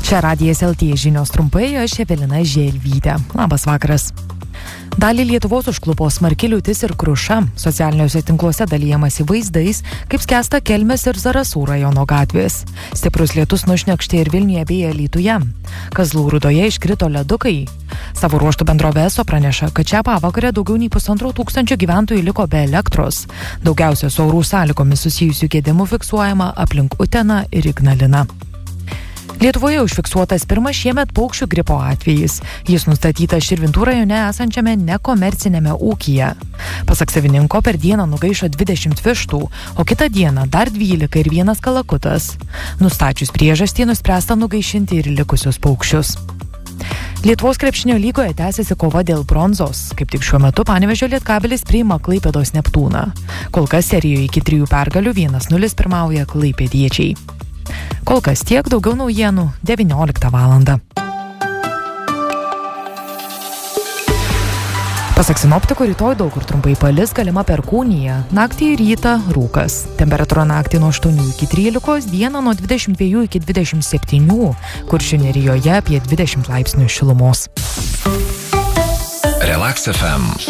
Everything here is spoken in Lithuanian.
Čia Radijas LT žinios trumpai, aš Evelina Želvytė. Labas vakaras. Dalį Lietuvos užklupo smarki liūtis ir kruša. Socialiniuose tinkluose dalijamasi vaizdais, kaip skęsta Kelmės ir Zarasų rajono gatvės. Stiprus lietus nušnekštė ir Vilniuje bei Alytuje. Kazlų Rūdoje iškrito ledukai. Savo ruožtų bendrovė ESO praneša, kad šią pavakarę daugiau nei 1500 gyventojų liko be elektros. Daugiausia su orų sąlygomis susijusių gedimų fiksuojama aplink Uteną ir Ignaliną. Lietuvoje užfiksuotas pirmas šiemet paukščių gripo atvejis. Jis nustatytas Širvintų rajone esančiame nekomercinėme ūkyje. Pasak savininko, per dieną nugaišo 20 vištų, o kitą dieną dar 12 ir 1 kalakutas. Nustačius priežastį, nuspręsta nugaišinti ir likusius paukščius. Lietuvos krepšinio lygoje tęsiasi kova dėl bronzos. Kaip tik šiuo metu Panevėžio Lietkabelis priima Klaipėdos Neptūną. Kol kas serijoje iki 3 pergalių 1-0 pirmauja klaipėdiečiai. Kol kas tiek, daugiau naujienų 19 valandą. Pasak sinoptikų, rytoj daug kur trumpai palis, galima perkūnija. Naktį ir rytą rūkas. Temperatūra naktį nuo 8 iki 13, dieną nuo 22 iki 27, Kuršių nerijoje apie 20 laipsnių šilumos. Relax FM.